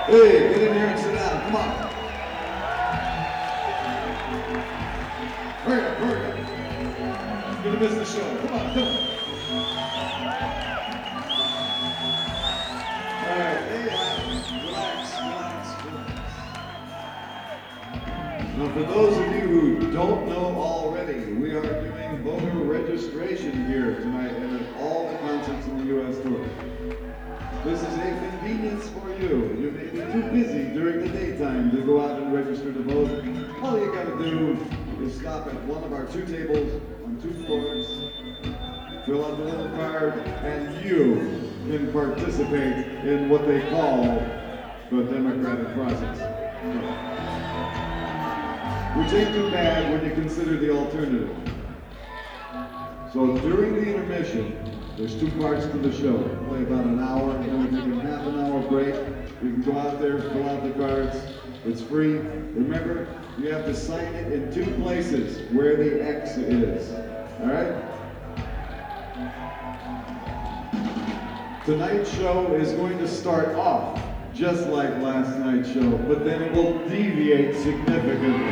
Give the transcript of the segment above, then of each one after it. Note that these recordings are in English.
Hey, get in here and sit down. Come on. Hurry up, hurry up. You're gonna miss the show. Come on, come on. All right, hey, relax, relax, relax. Now, for those of you who don't know already, we are doing voter registration here tonight and at all the concerts in the U.S. tour. This is a convenience for you. You may be too busy during the daytime to go out and register to vote. All you gotta do is stop at one of our two tables on two floors, fill out the little card, and you can participate in what they call the democratic process. Which ain't too bad when you consider the alternative. So during the intermission, there's two parts to the show. Play about an hour, and then we take a half an hour break. You can go out there, fill out the cards. It's free. Remember, you have to sign it in two places where the X is. All right? Tonight's show is going to start off just like last night's show, but then it will deviate significantly.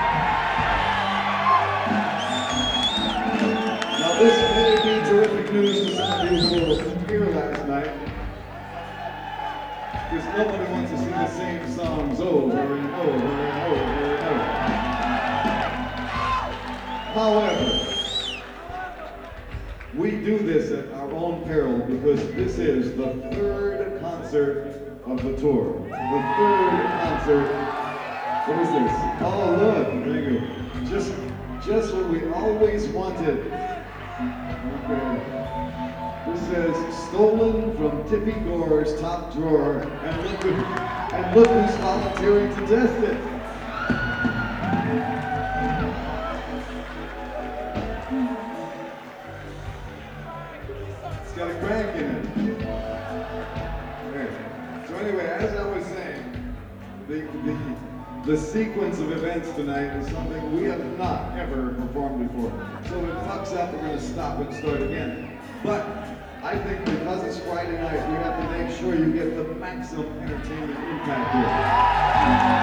Now this may be terrific news to some of you who were here last night, because nobody wants to sing the same songs over and over and over and over. However, we do this at our own peril because this is the third concert of the tour. The third concert. What is this? Oh, look. Thank you. Just what we always wanted. Okay. This says, stolen from Tippy Gore's top drawer, and look who's volunteering to test it. It's got a crack in it. So anyway, as I was saying, the sequence of events tonight is something we have not ever performed before. So if it fucks up, we're going to stop and start again. But I think because it's Friday night, we have to make sure you get the maximum entertainment impact here.